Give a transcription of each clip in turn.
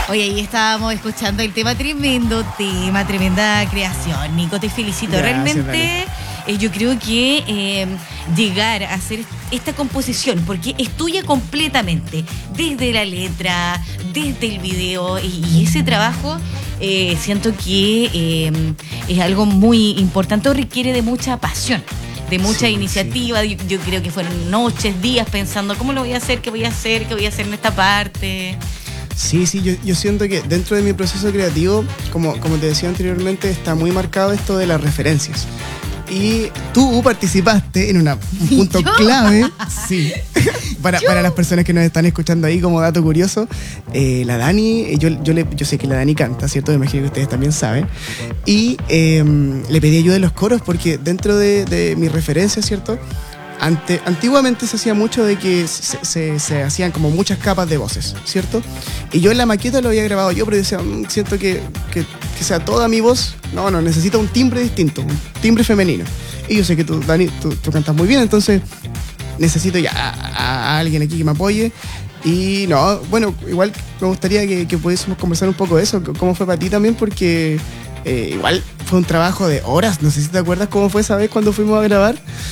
Oye, ahí estábamos escuchando el tema, tremenda creación. Nico, te felicito. Gracias, realmente yo creo que llegar a hacer esta composición, porque es tuya completamente, desde la letra, desde el video, y ese trabajo siento que es algo muy importante, requiere de mucha pasión, de mucha iniciativa. Sí. Yo creo que fueron noches, días pensando cómo lo voy a hacer, qué voy a hacer en esta parte. Sí, yo siento que dentro de mi proceso creativo, como te decía anteriormente, está muy marcado esto de las referencias. Y tú participaste en un punto clave, sí, para las personas que nos están escuchando ahí como dato curioso. La Dani, yo sé que la Dani canta, ¿cierto? Me imagino que ustedes también saben. Y le pedí ayuda en los coros porque dentro de mi referencia, ¿cierto? Antiguamente se hacía mucho de que se hacían como muchas capas de voces, ¿cierto? Y yo en la maqueta lo había grabado yo, pero yo decía, siento que sea toda mi voz. No, necesito un timbre distinto, un timbre femenino. Y yo sé que tú, Dani, tú cantas muy bien, entonces necesito ya a alguien aquí que me apoye. Y no, bueno, igual me gustaría que pudiésemos conversar un poco de eso, cómo fue para ti también, porque igual fue un trabajo de horas. No sé si te acuerdas cómo fue esa vez cuando fuimos a grabar.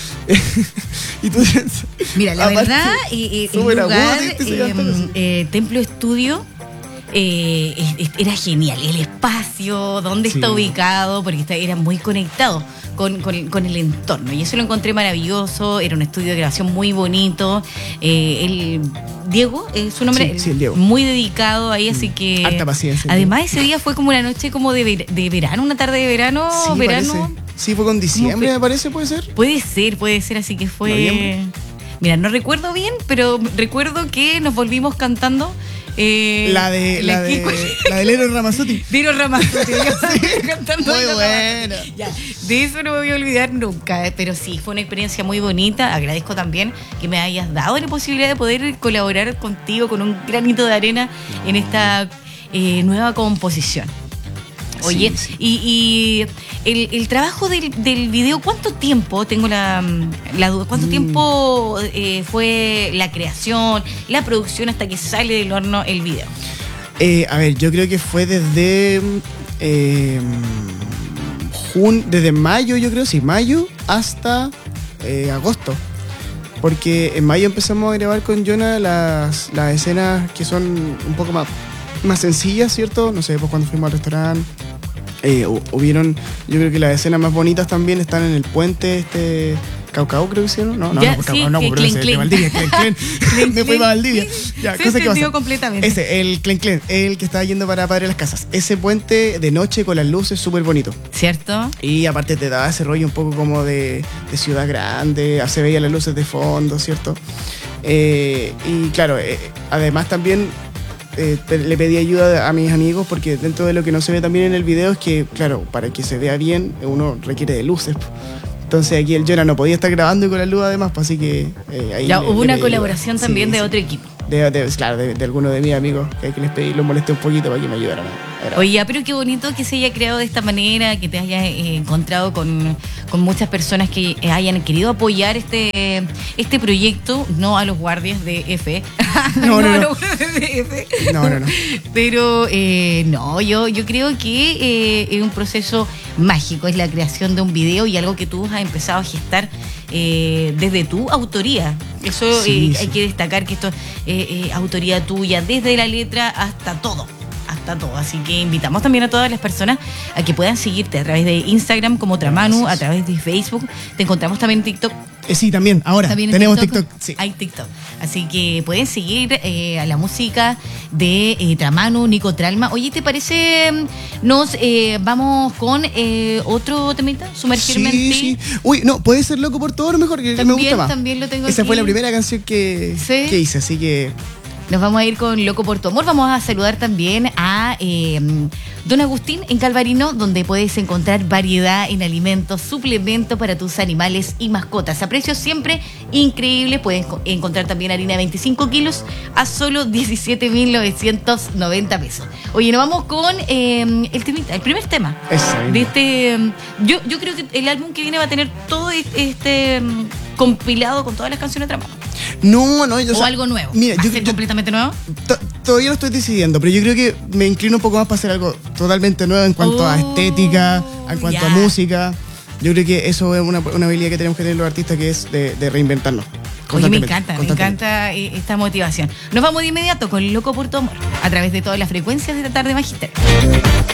Y tú, mira, la verdad, el lugar, Templo Estudio, era genial. El espacio, dónde está ubicado, porque era muy conectado con el entorno. Y eso lo encontré maravilloso. Era un estudio de grabación muy bonito. El Diego, su nombre, sí, el Diego. Muy dedicado ahí, así que... Harta paciencia. Además, ese día fue como una noche como de verano, una tarde de verano. Sí, verano. Parece. Sí, fue con diciembre, me parece, ¿puede ser? Puede ser, así que fue... ¿Noviembre? Mira, no recuerdo bien, pero recuerdo que nos volvimos cantando... la de Eros Ramazzotti. Eros Ramazzotti. Cantando muy buena. Ya, de eso no me voy a olvidar nunca, pero sí, fue una experiencia muy bonita. Agradezco también que me hayas dado la posibilidad de poder colaborar contigo con un granito de arena en esta nueva composición. Oye, sí. Y el trabajo del video, ¿cuánto tiempo? Tengo la duda. ¿Cuánto tiempo fue la creación, la producción hasta que sale del horno el video? A ver, yo creo que fue desde desde mayo, yo creo, sí, mayo hasta agosto. Porque en mayo empezamos a grabar con Jonah las escenas que son un poco más sencillas, ¿cierto? No sé, pues cuando fuimos al restaurante. Hubieron, yo creo que las escenas más bonitas también están en el puente Caucao, creo que hicieron. No, de Valdivia, me fui para Valdivia. Ya, cosa que pasa. Completamente. El Clen, el que estaba yendo para Padre de las Casas. Ese puente de noche con las luces, súper bonito. ¿Cierto? Y aparte te daba ese rollo un poco como de ciudad grande, se veían las luces de fondo, ¿cierto? Y claro, además también... le pedí ayuda a mis amigos porque dentro de lo que no se ve también en el video es que, claro, para que se vea bien uno requiere de luces. Entonces aquí el Jonah no podía estar grabando con la luz además, pues así que ahí ya hubo una colaboración también de otro equipo. Claro, de alguno de mis amigos que les pedí, los molesté un poquito para que me ayudaran. Oye, pero qué bonito que se haya creado de esta manera, que te hayas encontrado con muchas personas que hayan querido apoyar este proyecto, no a los guardias de F. No. A los guardias de F. No. Pero yo creo que es un proceso mágico, es la creación de un video y algo que tú has empezado a gestar desde tu autoría. Eso hay que destacar que esto es autoría tuya, desde la letra hasta todo. Así que invitamos también a todas las personas a que puedan seguirte a través de Instagram como Tramanu, a través de Facebook. Te encontramos también en TikTok. Sí, también, ahora ¿también tenemos TikTok? Sí. Hay TikTok. Así que pueden seguir a la música de Tramanu, Nico Tralma. Oye, ¿te parece? Nos vamos con otro temita, Sumergirme en ti. Sí. Uy, no, puede ser Loco por todo, lo mejor, que también, me gusta más. También lo tengo Esa aquí. fue la primera canción que hice, así que... Nos vamos a ir con Loco por tu amor. Vamos a saludar también a Don Agustín en Calvarino, donde puedes encontrar variedad en alimentos, suplementos para tus animales y mascotas. A precios siempre increíbles. Puedes encontrar también harina de 25 kilos a solo 17.990 pesos. Oye, nos vamos con el primer tema. Eso, de yo creo que el álbum que viene va a tener todo compilado con todas las canciones de Trama. No, O algo nuevo. Mira, ¿Va a ser completamente nuevo? Todavía lo estoy decidiendo, pero yo creo que me inclino un poco más para hacer algo totalmente nuevo en cuanto a estética, en cuanto a música. Yo creo que eso es una habilidad que tenemos que tener los artistas, que es de reinventarnos. Oye, me encanta esta motivación. Nos vamos de inmediato con Loco por tu amor, a través de todas las frecuencias de la tarde Magisterio.